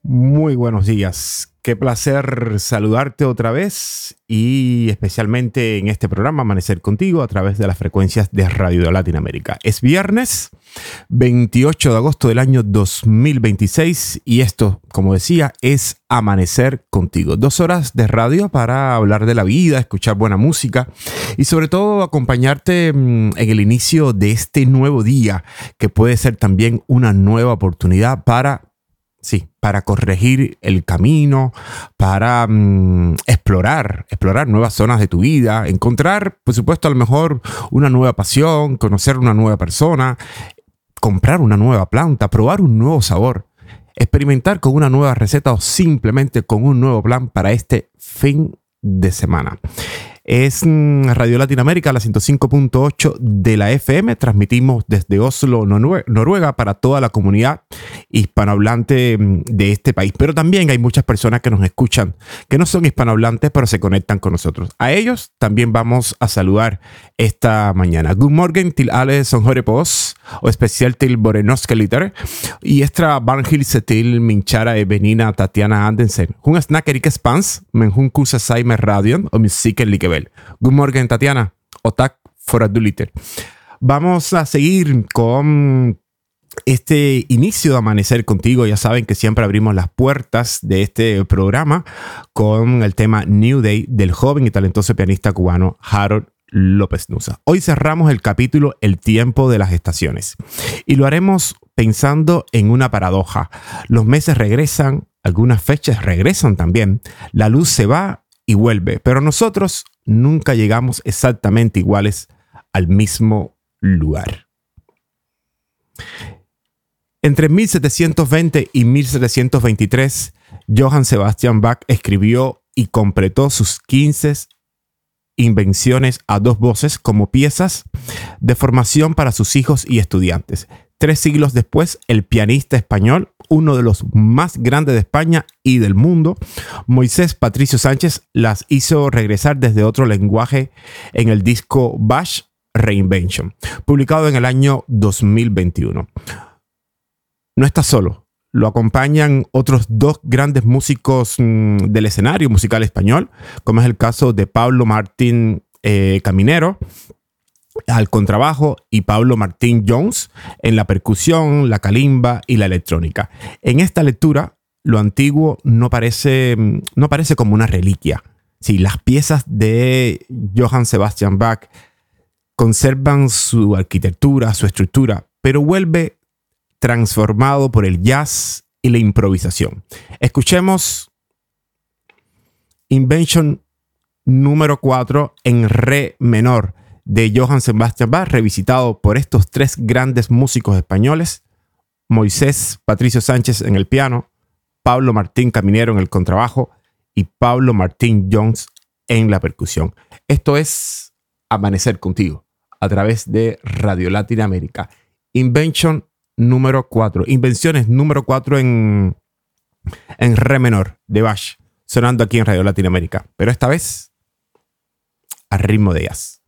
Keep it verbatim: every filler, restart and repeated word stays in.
Muy buenos días. Qué placer saludarte otra vez y especialmente en este programa Amanecer Contigo a través de las frecuencias de Radio Latinoamérica. Es viernes veintiocho de agosto del año dos mil veintiséis y esto, como decía, es Amanecer Contigo. Dos horas de radio para hablar de la vida, escuchar buena música y sobre todo acompañarte en el inicio de este nuevo día que puede ser también una nueva oportunidad para Sí, para corregir el camino, para um, explorar, explorar nuevas zonas de tu vida, encontrar, por supuesto, a lo mejor una nueva pasión, conocer una nueva persona, comprar una nueva planta, probar un nuevo sabor, experimentar con una nueva receta o simplemente con un nuevo plan para este fin de semana. Es Radio Latinoamérica, la ciento cinco punto ocho de la F M. Transmitimos desde Oslo, Noruega, para toda la comunidad hispanohablante de este país. Pero también hay muchas personas que nos escuchan, que no son hispanohablantes, pero se conectan con nosotros. A ellos también vamos a saludar esta mañana. Good morning till alle som hører på oss, og spesielt til våre norske lyttere. I extra barnhilse til min kjære venninne Tatiana Andersen. Hun snakker ikke spansk, men hun kurser seg med radioen og musikken likevel. Good morning, Tatiana, og takk for at du lytter. Vamos a seguir con este inicio de Amanecer Contigo. Ya saben que siempre abrimos las puertas de este programa con el tema New Day del joven y talentoso pianista cubano Harold López Nussa. Hoy cerramos el capítulo El tiempo de las estaciones y lo haremos pensando en una paradoja. Los meses regresan, algunas fechas regresan también, la luz se va y vuelve, pero nosotros nunca llegamos exactamente iguales al mismo lugar. Entre mil setecientos veinte y mil setecientos veintitrés, Johann Sebastian Bach escribió y completó sus quince invenciones a dos voces como piezas de formación para sus hijos y estudiantes. Tres siglos después, el pianista español, uno de los más grandes de España y del mundo, Moisés Patricio Sánchez, las hizo regresar desde otro lenguaje en el disco Bach Reinvention, publicado en el año dos mil veintiuno. No está solo. Lo acompañan otros dos grandes músicos mmm, del escenario musical español, como es el caso de Pablo Martín eh, Caminero al contrabajo y Pablo Martín Jones en la percusión, la calimba y la electrónica. En esta lectura, lo antiguo no parece, no parece como una reliquia. Sí, las piezas de Johann Sebastian Bach conservan su arquitectura, su estructura, pero vuelve transformado por el jazz y la improvisación. Escuchemos Invention número cuatro en re menor de Johann Sebastian Bach, revisitado por estos tres grandes músicos españoles: Moisés Patricio Sánchez en el piano, Pablo Martín Caminero en el contrabajo y Pablo Martín Jones en la percusión. Esto es Amanecer Contigo a través de Radio Latinoamérica. Invention número cuatro. Invenciones número cuatro en, en re menor de Bach, sonando aquí en Radio Latinoamérica. Pero esta vez a ritmo de jazz.